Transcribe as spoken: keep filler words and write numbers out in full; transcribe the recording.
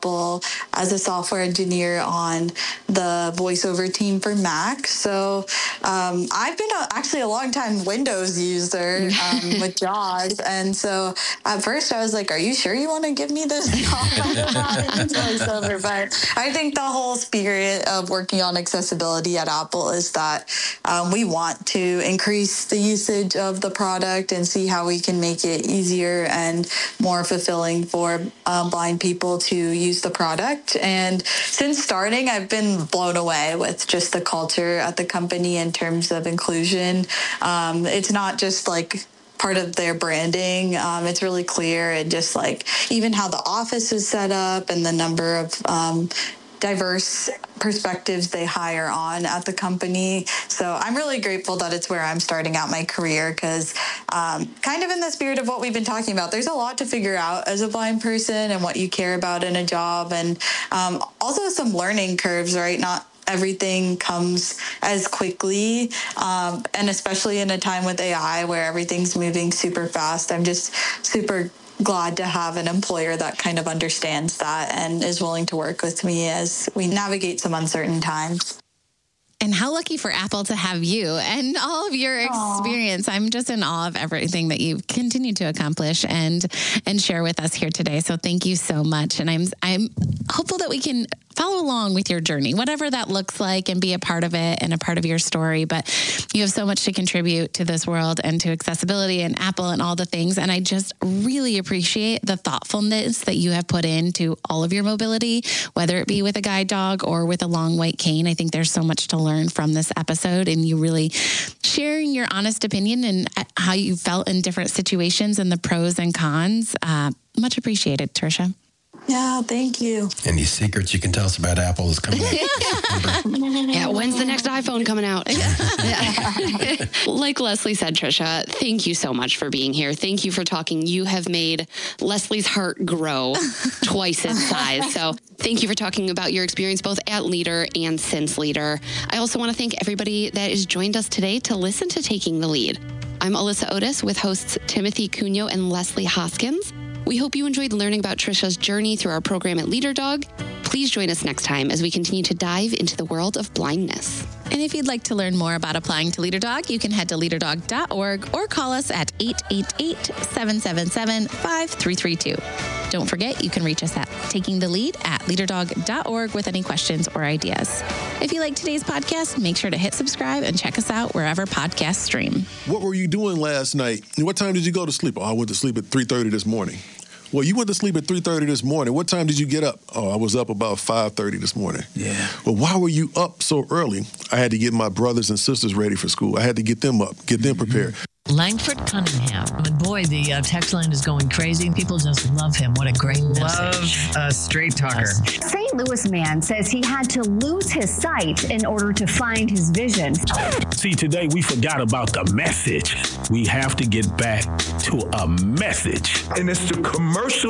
as a software engineer on the voiceover team for Mac. So um, I've been a, actually a long time Windows user um, with JAWS. And so at first I was like, are you sure you want to give me this job? voiceover? But I think the whole spirit of working on accessibility at Apple is that um, we want to increase the usage of the product and see how we can make it easier and more fulfilling for um, blind people to use the product. And since starting, I've been blown away with just the culture at the company in terms of inclusion. Um, it's not just like part of their branding. Um, it's really clear, and just like even how the office is set up and the number of um, diverse perspectives they hire on at the company. So I'm really grateful that it's where I'm starting out my career, because um, kind of in the spirit of what we've been talking about, there's a lot to figure out as a blind person and what you care about in a job, and um, also some learning curves, right? Not everything comes as quickly, um, and especially in a time with A I where everything's moving super fast. I'm just super glad to have an employer that kind of understands that and is willing to work with me as we navigate some uncertain times. And how lucky for Apple to have you and all of your experience. Aww. I'm just in awe of everything that you've continued to accomplish and and share with us here today. So thank you so much. And I'm I'm hopeful that we can follow along with your journey, whatever that looks like, and be a part of it and a part of your story. But you have so much to contribute to this world and to accessibility and Apple and all the things. And I just really appreciate the thoughtfulness that you have put into all of your mobility, whether it be with a guide dog or with a long white cane. I think there's so much to learn from this episode, and you really sharing your honest opinion and how you felt in different situations and the pros and cons. Uh, much appreciated, Tricia. Yeah, thank you. Any secrets you can tell us about Apple is coming out? Yeah, when's the next iPhone coming out? Like Leslie said, Tricia, thank you so much for being here. Thank you for talking. You have made Leslie's heart grow twice its size. So thank you for talking about your experience both at Leader and since Leader. I also want to thank everybody that has joined us today to listen to Taking the Lead. I'm Alyssa Otis with hosts Timothy Cuneo and Leslie Hoskins. We hope you enjoyed learning about Tricia's journey through our program at Leader Dog. Please join us next time as we continue to dive into the world of blindness. And if you'd like to learn more about applying to Leader Dog, you can head to leader dog dot org or call us at eight eight eight, seven seven seven, five three three two. Don't forget, you can reach us at Taking the Lead at leader dog dot org with any questions or ideas. If you like today's podcast, make sure to hit subscribe and check us out wherever podcasts stream. What were you doing last night? What time did you go to sleep? Oh, I went to sleep at three thirty this morning. Well, you went to sleep at three thirty this morning. What time did you get up? Oh, I was up about five thirty this morning. Yeah. Well, why were you up so early? I had to get my brothers and sisters ready for school. I had to get them up, get them prepared. Langford Cunningham. And boy, the uh, text line is going crazy. People just love him. What a great message. Love a straight talker. Saint Louis man says he had to lose his sight in order to find his vision. See, today we forgot about the message. We have to get back to a message. And it's the commercial